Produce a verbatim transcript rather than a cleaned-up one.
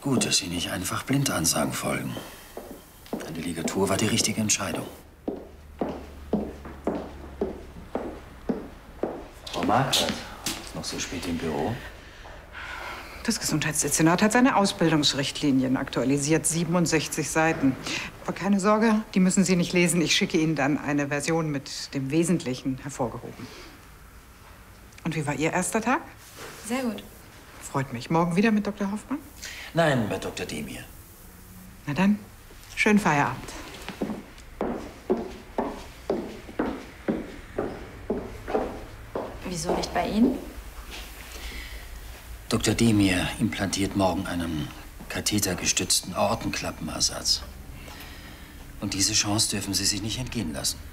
Gut, dass Sie nicht einfach Blindansagen folgen. Eine Ligatur war die richtige Entscheidung. Frau Marquardt, ist noch so spät im Büro? Das Gesundheitsdezernat hat seine Ausbildungsrichtlinien aktualisiert. siebenundsechzig Seiten. Aber keine Sorge, die müssen Sie nicht lesen. Ich schicke Ihnen dann eine Version mit dem Wesentlichen hervorgehoben. Und wie war Ihr erster Tag? Sehr gut. Freut mich. Morgen wieder mit Doktor Hoffmann? Nein, bei Doktor Demir. Na dann, schönen Feierabend. Wieso nicht bei Ihnen? Doktor Demir implantiert morgen einen kathetergestützten Aortenklappenersatz. Und diese Chance dürfen Sie sich nicht entgehen lassen.